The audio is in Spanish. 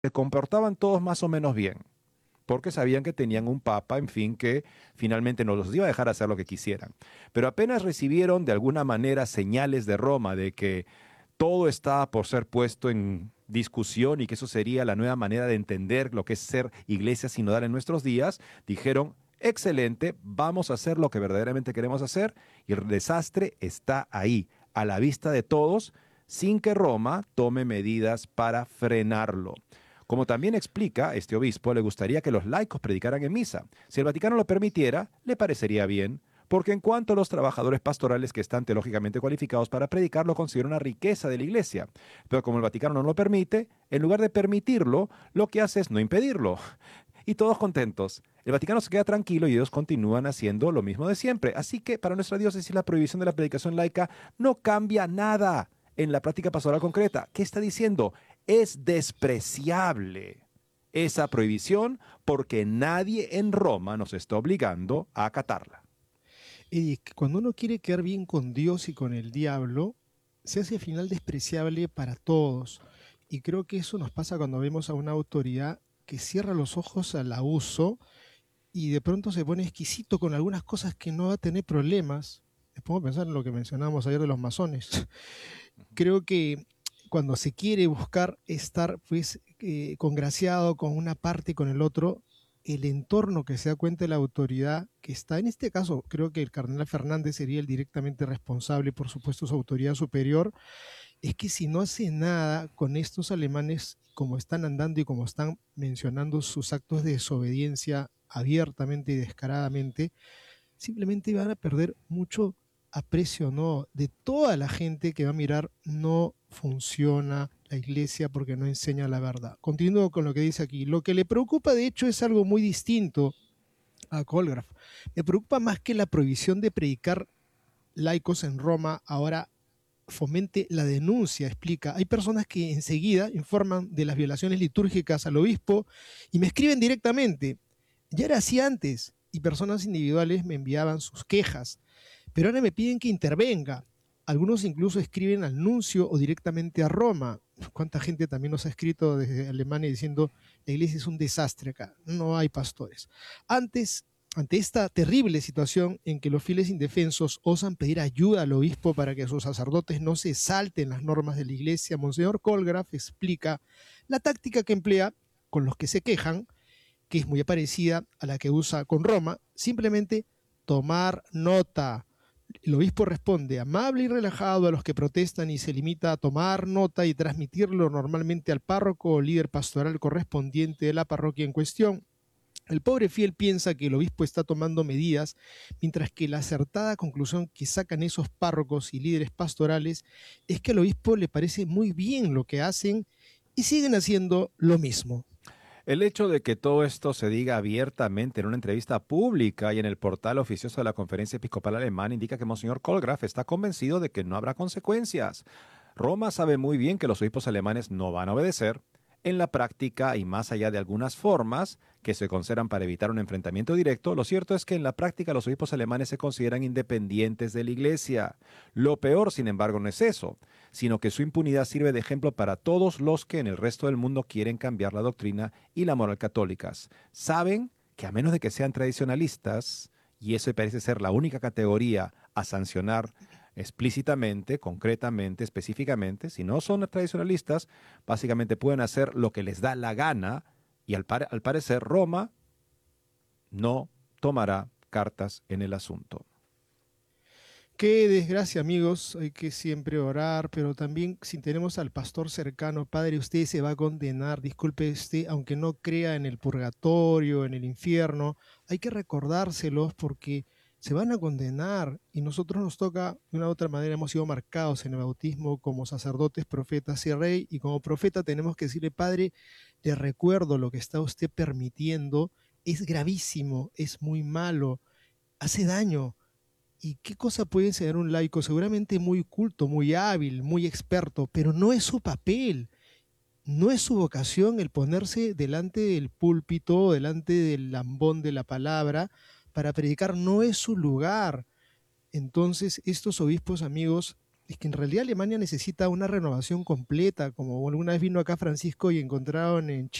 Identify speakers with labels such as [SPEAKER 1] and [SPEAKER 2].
[SPEAKER 1] se comportaban todos más o menos bien, porque sabían que tenían un papa, en fin, que finalmente no los iba a dejar hacer lo que quisieran. Pero apenas recibieron de alguna manera señales de Roma de que todo estaba por ser puesto en discusión y que eso sería la nueva manera de entender lo que es ser iglesia sinodal en nuestros días, dijeron, excelente, vamos a hacer lo que verdaderamente queremos hacer y el desastre está ahí, a la vista de todos, sin que Roma tome medidas para frenarlo. Como también explica, este obispo le gustaría que los laicos predicaran en misa. Si el Vaticano lo permitiera, le parecería bien, porque en cuanto a los trabajadores pastorales que están teológicamente cualificados para predicar, lo considera una riqueza de la Iglesia. Pero como el Vaticano no lo permite, en lugar de permitirlo, lo que hace es no impedirlo. Y todos contentos. El Vaticano se queda tranquilo y ellos continúan haciendo lo mismo de siempre. Así que para nuestra diócesis la prohibición de la predicación laica no cambia nada en la práctica pastoral concreta. ¿Qué está diciendo? Es despreciable esa prohibición porque nadie en Roma nos está obligando a acatarla.
[SPEAKER 2] Y que cuando uno quiere quedar bien con Dios y con el diablo, se hace al final despreciable para todos. Y creo que eso nos pasa cuando vemos a una autoridad que cierra los ojos al abuso y de pronto se pone exquisito con algunas cosas que no va a tener problemas. Me pongo a pensar en lo que mencionábamos ayer de los masones. Creo que cuando se quiere buscar estar pues congraciado con una parte y con el otro, el entorno que se da cuenta de la autoridad que está, en este caso creo que el cardenal Fernández sería el directamente responsable, por supuesto su autoridad superior, es que si no hace nada con estos alemanes como están andando y como están mencionando sus actos de desobediencia abiertamente y descaradamente, simplemente van a perder mucho aprecio, ¿no? De toda la gente que va a mirar, no funciona la iglesia porque no enseña la verdad. Continúo con lo que dice aquí. Lo que le preocupa, de hecho, es algo muy distinto a Colgraf. Me preocupa más que la prohibición de predicar laicos en Roma ahora fomente la denuncia, explica. Hay personas que enseguida informan de las violaciones litúrgicas al obispo y me escriben directamente. Ya era así antes y personas individuales me enviaban sus quejas, pero ahora me piden que intervenga. Algunos incluso escriben al nuncio o directamente a Roma. ¿Cuánta gente también nos ha escrito desde Alemania diciendo la iglesia es un desastre acá, no hay pastores? Antes, ante esta terrible situación en que los fieles indefensos osan pedir ayuda al obispo para que sus sacerdotes no se salten las normas de la iglesia, Monseñor Colgraf explica la táctica que emplea con los que se quejan, que es muy parecida a la que usa con Roma, simplemente tomar nota. El obispo responde amable y relajado a los que protestan y se limita a tomar nota y transmitirlo normalmente al párroco o líder pastoral correspondiente de la parroquia en cuestión. El pobre fiel piensa que el obispo está tomando medidas, mientras que la acertada conclusión que sacan esos párrocos y líderes pastorales es que al obispo le parece muy bien lo que hacen y siguen haciendo lo mismo.
[SPEAKER 1] El hecho de que todo esto se diga abiertamente en una entrevista pública y en el portal oficioso de la Conferencia Episcopal Alemana indica que Monseñor Kolgraf está convencido de que no habrá consecuencias. Roma sabe muy bien que los obispos alemanes no van a obedecer. En la práctica, y más allá de algunas formas que se consideran para evitar un enfrentamiento directo, lo cierto es que en la práctica los obispos alemanes se consideran independientes de la Iglesia. Lo peor, sin embargo, no es eso, sino que su impunidad sirve de ejemplo para todos los que en el resto del mundo quieren cambiar la doctrina y la moral católicas. Saben que a menos de que sean tradicionalistas, y eso parece ser la única categoría a sancionar explícitamente, concretamente, específicamente, si no son tradicionalistas, básicamente pueden hacer lo que les da la gana y al parecer Roma no tomará cartas en el asunto.
[SPEAKER 2] Qué desgracia, amigos. Hay que siempre orar, pero también si tenemos al pastor cercano, Padre, usted se va a condenar. Disculpe usted, aunque no crea en el purgatorio, en el infierno, hay que recordárselos porque se van a condenar y nosotros nos toca, de una u otra manera, hemos sido marcados en el bautismo como sacerdotes, profetas y rey, y como profeta tenemos que decirle, Padre, le recuerdo lo que está usted permitiendo, es gravísimo, es muy malo, hace daño. ¿Y qué cosa puede enseñar un laico? Seguramente muy culto, muy hábil, muy experto, pero no es su papel, no es su vocación el ponerse delante del púlpito, delante del lambón de la palabra para predicar, no es su lugar. Entonces, estos obispos amigos Es que en realidad Alemania necesita una renovación completa, como alguna vez vino acá Francisco y encontraron en